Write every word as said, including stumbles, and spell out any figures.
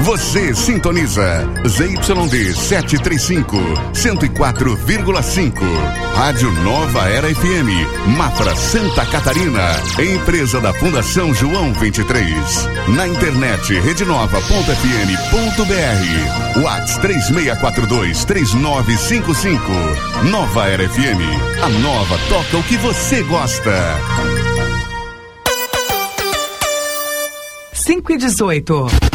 Você sintoniza Z Y D setecentos e trinta e cinco, cento e quatro vírgula cinco. Rádio Nova Era F M, Mafra, Santa Catarina. Empresa da Fundação João vinte e três. Na internet rede nova ponto f m ponto b r. WhatsApp três seis quatro dois, três nove cinco cinco. Nova Era F M. A nova toca o que você gosta. cinco e dezoito.